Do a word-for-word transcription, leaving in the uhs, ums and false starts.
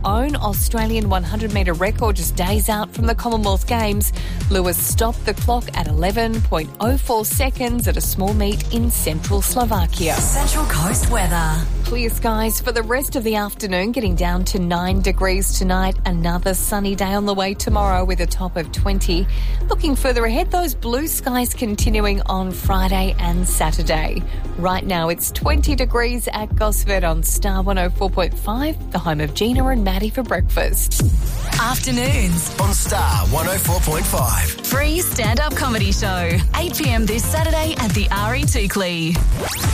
own Australian one hundred metre record just days out from the Commonwealth Games. Lewis stopped the clock at eleven point oh four seconds at a small meet in central Slovakia. Central Coast weather. Clear skies for the rest of the afternoon, getting down to nine degrees tonight. Another sunny day on the way tomorrow with a top of twenty. Looking further ahead, those blue skies continuing on Friday and Saturday. Right now it's twenty degrees at Gosford on Star one oh four point five, the home of Gina and Maddie for breakfast. Afternoons on Star one oh four point five. Free stand-up comedy show. eight p m this Saturday at the R E Tukley.